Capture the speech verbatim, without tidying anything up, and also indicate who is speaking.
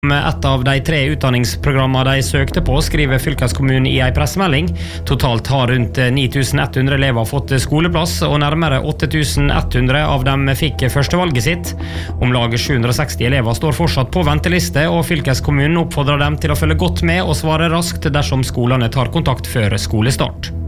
Speaker 1: Et av de tre utdanningsprogrammene de søkte på, skriver fylkeskommunen i en pressemelding. Totalt har rundt ni tusen ett hundre elever fått skoleplass, og nærmere åtte tusen ett hundre av dem fikk førstevalget sitt. Om lag sju hundre og seksti elever står fortsatt på venteliste, og fylkeskommunen oppfordrer dem til å følge godt med og svare raskt dersom skolene tar kontakt før skolestart.